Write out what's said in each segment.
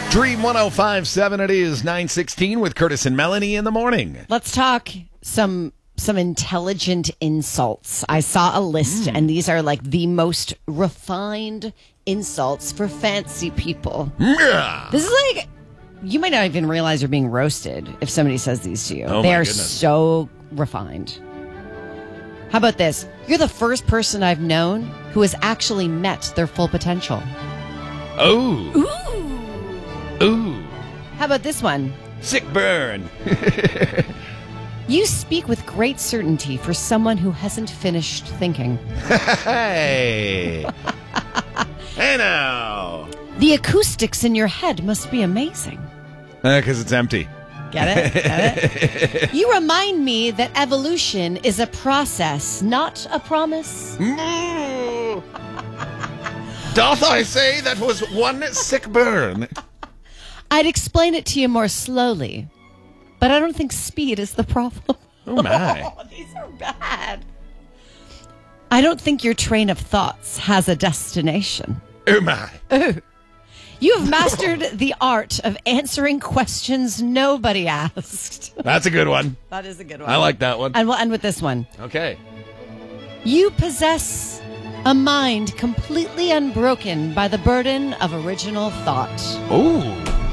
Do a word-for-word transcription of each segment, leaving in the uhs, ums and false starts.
Dream one oh five point seven, it is nine sixteen with Curtis and Melanie in the morning. Let's talk some some intelligent insults. I saw a list, mm. and these are like the most refined insults for fancy people. Yeah. This is like, you might not even realize you're being roasted if somebody says these to you. Oh, they my are goodness. so refined. How about this? You're the first person I've known who has actually met their full potential. Oh. Ooh. Ooh. How about this one? Sick burn. You speak with great certainty for someone who hasn't finished thinking. Hey. Hey now. The acoustics in your head must be amazing. Because uh, it's empty. Get it? Get it? You remind me that evolution is a process, not a promise. Mm. Doth I say that was one sick burn? I'd explain it to you more slowly, but I don't think speed is the problem. Oh, my. Oh, these are bad. I don't think your train of thoughts has a destination. Oh, my. Ooh. You have mastered the art of answering questions nobody asked. That's a good one. That is a good one. I like that one. And we'll end with this one. Okay. You possess a mind completely unbroken by the burden of original thought. Ooh.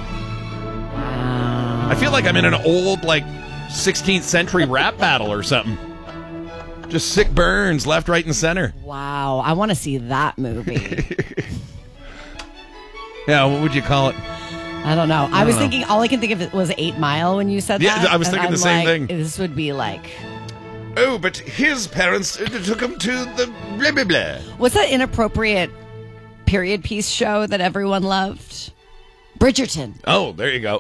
Wow. I feel like I'm in an old, like, sixteenth century rap battle or something. Just sick burns left, right, and center. Wow. I want to see that movie. Yeah, what would you call it? I don't know. I, I was know. thinking, all I can think of it was Eight Mile when you said Yeah, that. I was and thinking I'm the same like, thing. This would be like... Oh, but his parents took him to the blah, blah, blah. What's that inappropriate period piece show that everyone loved? Bridgerton. Oh, there you go.